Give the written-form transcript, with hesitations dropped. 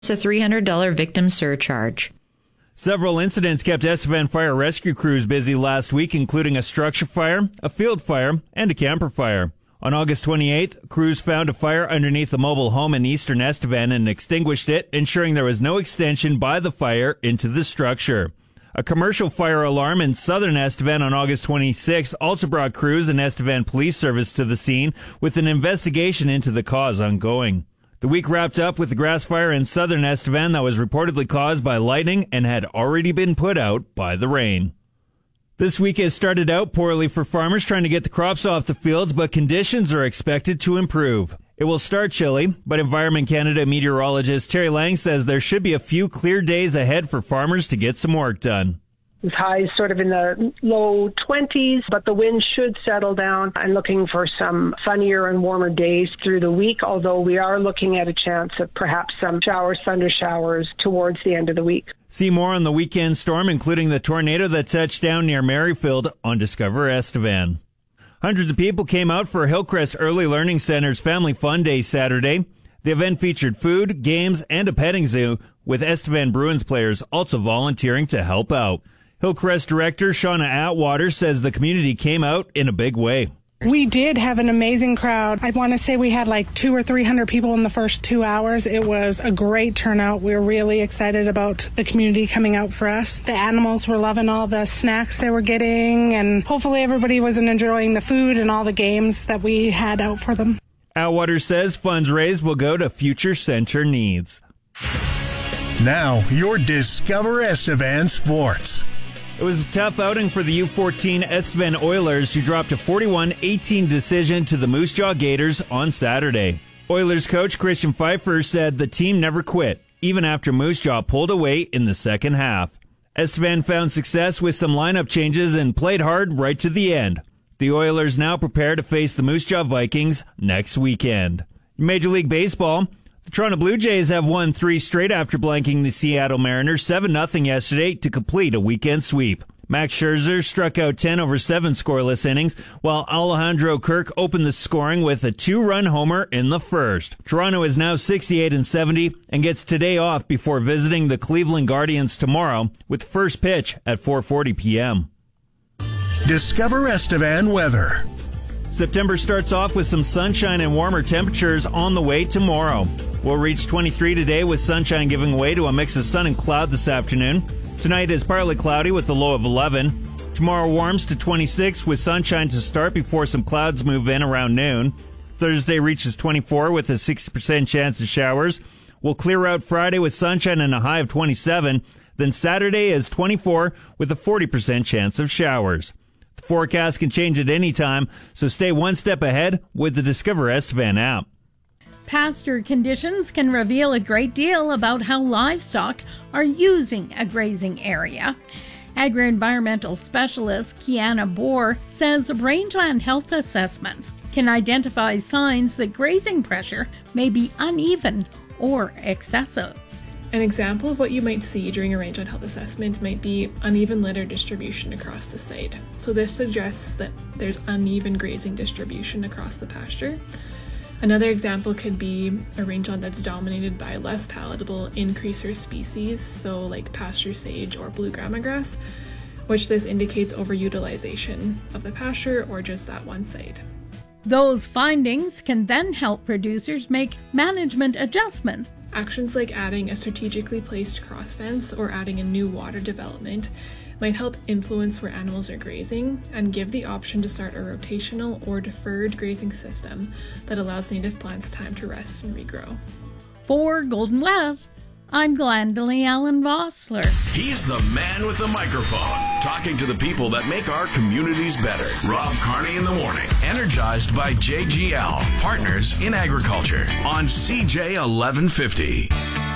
It's a $300 victim surcharge. Several incidents kept Estevan fire rescue crews busy last week, including a structure fire, a field fire, and a camper fire. On August 28th, crews found a fire underneath a mobile home in eastern Estevan and extinguished it, ensuring there was no extension by the fire into the structure. A commercial fire alarm in southern Estevan on August 26th also brought crews and Estevan Police Service to the scene, with an investigation into the cause ongoing. The week wrapped up with the grass fire in southern Estevan that was reportedly caused by lightning and had already been put out by the rain. This week has started out poorly for farmers trying to get the crops off the fields, but conditions are expected to improve. It will start chilly, but Environment Canada meteorologist Terry Lang says there should be a few clear days ahead for farmers to get some work done. Highs sort of in the low 20s, but the wind should settle down. I'm looking for some sunnier and warmer days through the week, although we are looking at a chance of perhaps some showers, thunder showers towards the end of the week. See more on the weekend storm, including the tornado that touched down near Merrifield, on Discover Estevan. Hundreds of people came out for Hillcrest Early Learning Center's Family Fun Day Saturday. The event featured food, games, and a petting zoo, with Estevan Bruins players also volunteering to help out. Hillcrest Director Shauna Atwater says the community came out in a big way. We did have an amazing crowd. I want to say we had like 200 or 300 people in the first 2 hours. It was a great turnout. We were really excited about the community coming out for us. The animals were loving all the snacks they were getting, and hopefully everybody was enjoying the food and all the games that we had out for them. Atwater says funds raised will go to future center needs. Now, your Discover Estevan Sports. It was a tough outing for the U14 Estevan Oilers, who dropped a 41-18 decision to the Moose Jaw Gators on Saturday. Oilers coach Christian Pfeiffer said the team never quit, even after Moose Jaw pulled away in the second half. Estevan found success with some lineup changes and played hard right to the end. The Oilers now prepare to face the Moose Jaw Vikings next weekend. In Major League Baseball, the Toronto Blue Jays have won 3 straight after blanking the Seattle Mariners 7-0 yesterday to complete a weekend sweep. Max Scherzer struck out 10 over 7 scoreless innings, while Alejandro Kirk opened the scoring with a 2-run homer in the first. Toronto is now 68-70 and gets today off before visiting the Cleveland Guardians tomorrow, with first pitch at 4:40 p.m. Discover Estevan weather. September starts off with some sunshine and warmer temperatures on the way tomorrow. We'll reach 23 today with sunshine giving way to a mix of sun and cloud this afternoon. Tonight is partly cloudy with a low of 11. Tomorrow warms to 26 with sunshine to start before some clouds move in around noon. Thursday reaches 24 with a 60% chance of showers. We'll clear out Friday with sunshine and a high of 27. Then Saturday is 24 with a 40% chance of showers. The forecast can change at any time, so stay one step ahead with the Discover Estevan app. Pasture conditions can reveal a great deal about how livestock are using a grazing area. Agri-environmental specialist Kiana Bohr says rangeland health assessments can identify signs that grazing pressure may be uneven or excessive. An example of what you might see during a rangeland health assessment might be uneven litter distribution across the site. So this suggests that there's uneven grazing distribution across the pasture. Another example could be a rangeland that's dominated by less palatable increaser species, so like pasture sage or blue grama grass, which this indicates overutilization of the pasture or just that one site. Those findings can then help producers make management adjustments. Actions like adding a strategically placed cross fence or adding a new water development might help influence where animals are grazing and give the option to start a rotational or deferred grazing system that allows native plants time to rest and regrow. For Golden West, I'm Glendalee Allen Vossler. He's the man with the microphone, talking to the people that make our communities better. Rob Carney in the morning, energized by JGL, Partners in Agriculture, on CJ 1150.